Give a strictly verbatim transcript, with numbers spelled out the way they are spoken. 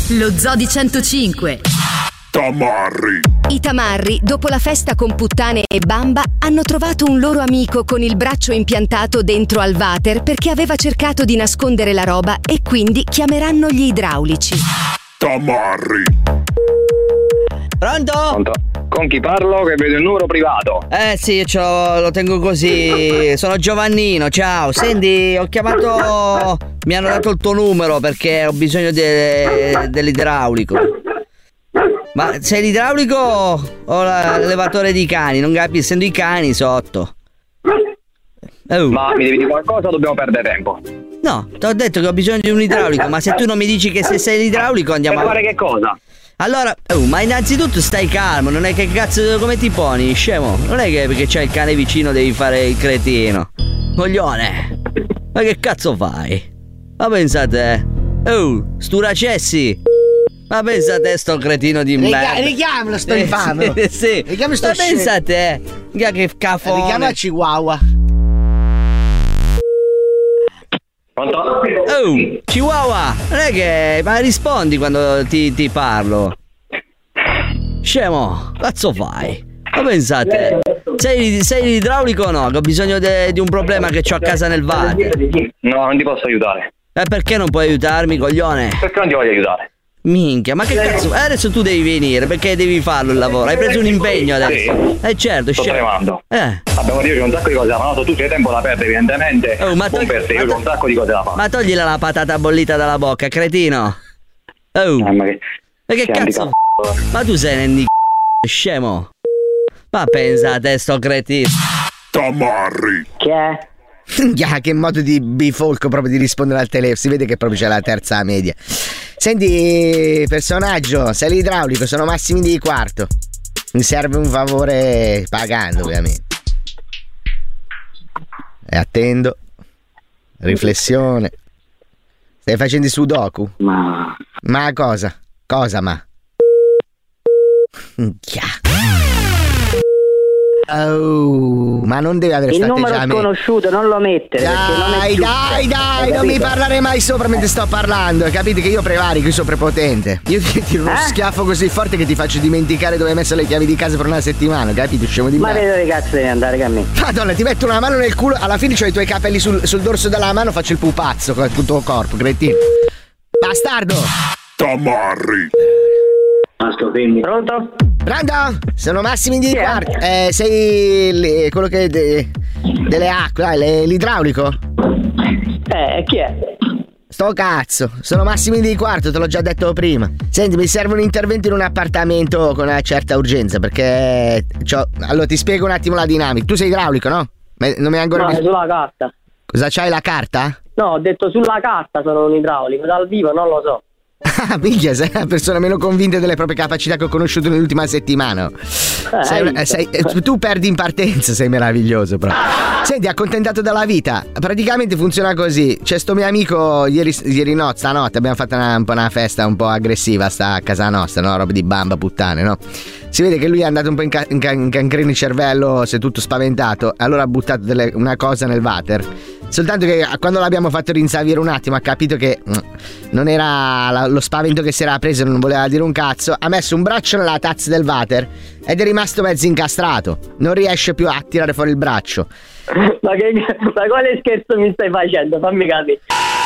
Lo Zoo di centocinque. Tamarri. I tamarri, dopo la festa con Puttane e Bamba, hanno trovato un loro amico con il braccio impiantato dentro al water perché aveva cercato di nascondere la roba e quindi chiameranno gli idraulici. Tamarri. Pronto? Pronto? Con chi parlo? Che vedo il numero privato. Eh sì, io lo, lo tengo così. Sono Giovannino, ciao. Senti, ho chiamato. Mi hanno dato il tuo numero perché ho bisogno de, dell'idraulico. Ma sei l'idraulico o l'elevatore di cani? Non capisco, essendo i cani sotto. Oh. Ma mi devi dire qualcosa o dobbiamo perdere tempo? No, ti ho detto che ho bisogno di un idraulico, ma se tu non mi dici che se sei l'idraulico andiamo per a... fare che cosa? Allora, oh, ma innanzitutto stai calmo, non è che cazzo, come ti poni, scemo? Non è che perché c'è il cane vicino devi fare il cretino. Coglione, ma che cazzo fai? Ma pensate, oh, sturacessi. Ma pensate sto cretino di Rica- merda. Richiamalo sto eh, infame. Sì, sì. Richiami sto Ma scemo. pensate, mica che cafone. Richiama Chihuahua. Pronto? Oh, Chihuahua, non è che... Ma rispondi quando ti, ti parlo. Scemo, cazzo fai? Ma pensate, sei, sei l'idraulico o no? Che ho bisogno de, di un problema che ho a casa nel water. No, non ti posso aiutare. E perché non puoi aiutarmi, coglione? Perché non ti voglio aiutare? Minchia, ma che cazzo? Eh, adesso tu devi venire perché devi farlo il lavoro. Hai preso un impegno adesso. Eh certo, Sto scemo. tremando. Eh. Abbiamo detto che un sacco di cose da fare. Tu c'hai tempo da perdere, evidentemente. Oh, ma Buon togli- per te, io ma ho un to- sacco di cose da fare. Ma toglila la patata bollita dalla bocca, cretino. Oh. Eh, ma che, Ma che che cazzo? handicap. Ma tu sei un handy- scemo. Ma pensa a te sto cretino. Tamarri. Che è? Yeah, che modo di bifolco proprio di rispondere al telefono. Si vede che proprio c'è la terza media. Senti, personaggio, sei l'idraulico, sono Massimi di Quarto. Mi serve un favore pagando, ovviamente. E attendo. Riflessione. Stai facendo i sudoku? Ma... Ma cosa? Cosa ma? Minchia. Oh, ma non deve avere il sta numero atteggiamento. sconosciuto non lo mettere perché non è Dai, giusto. dai, dai, Hai non mi capito? parlare mai sopra mentre sto parlando. Capite che io prevarico, io sono prepotente. Io ti tiro uno Eh? schiaffo così forte che ti faccio dimenticare dove hai messo le chiavi di casa per una settimana. Capito? Scemo di Ma me. vedo che cazzo devi andare a me. Madonna, ti metto una mano nel culo. Alla fine c'ho i tuoi capelli sul, sul dorso della mano. Faccio il pupazzo con il tuo corpo, cretino. Bastardo. Tamarri. Pronto? Pronto? Sono Massimi di Chi è? Quarto. Eh, sei l- quello che de- delle acque, dai, le- l'idraulico? Eh, chi è? Sto cazzo, sono Massimi di Quarto, te l'ho già detto prima. Senti, mi serve un intervento in un appartamento con una certa urgenza perché c'ho... Allora ti spiego un attimo la dinamica. Tu sei idraulico, no? Me- Non mi hai ancora No, è visto. sulla carta. Cosa c'hai, la carta? No, ho detto sulla carta sono un idraulico, dal vivo non lo so. Ah, minchia, sei la persona meno convinta delle proprie capacità che ho conosciuto nell'ultima settimana. Eh, Sei hai una- visto? sei- eh, tu perdi in partenza, sei meraviglioso proprio. Senti, accontentato dalla vita. Praticamente funziona così. C'è sto mio amico ieri, ieri no, stanotte abbiamo fatto una, un po' una festa un po' aggressiva, sta a casa nostra, no? Roba di bamba, puttane, no? Si vede che lui è andato un po' in, ca- in, ca- in cancreno il cervello, si è tutto spaventato. Allora ha buttato delle- una cosa nel water. Soltanto che quando l'abbiamo fatto rinsavire un attimo ha capito che mm, non era la- lo spavento che si era preso, non voleva dire un cazzo. Ha messo un braccio nella tazza del water ed è rimasto mezzo incastrato. Non riesce più a tirare fuori il braccio. Ma che ma quale scherzo mi stai facendo? Fammi capire.